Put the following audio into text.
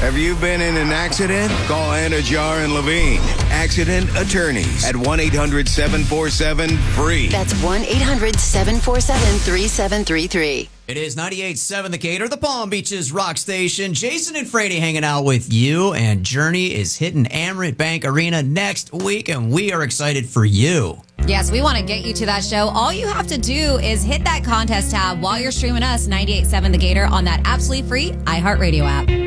Have you been in an accident? Call Anna Jar and Levine. Accident attorneys at 1-800-747-FREE. That's 1-800-747-3733. It is 98.7 The Gator, the Palm Beaches rock station. Jason and Frady hanging out with you, and Journey is hitting Amerant Bank Arena next week, and we are excited for you. Yes, we want to get you to that show. All you have to do is hit that contest tab while you're streaming us, 98.7 The Gator, on that absolutely free iHeartRadio app.